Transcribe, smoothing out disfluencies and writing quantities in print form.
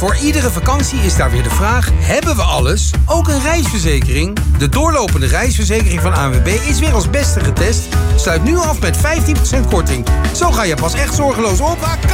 Voor iedere vakantie is daar weer de vraag: hebben we alles? Ook een reisverzekering? De doorlopende reisverzekering van ANWB is weer als beste getest. Sluit nu af met 15% korting. Zo ga je pas echt zorgeloos op